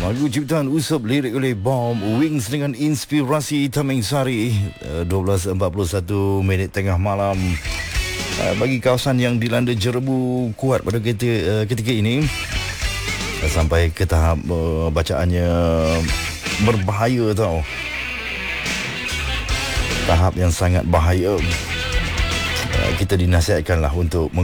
Lagu ciptaan Usop, lirik oleh Bom, Wings dengan inspirasi Tameng Sari. 12.41 minit tengah malam. Bagi kawasan yang dilanda jerebu kuat pada ketika ini, sampai ke tahap bacaannya berbahaya tau. Tahap yang sangat bahaya. Kita dinasihatkanlah untuk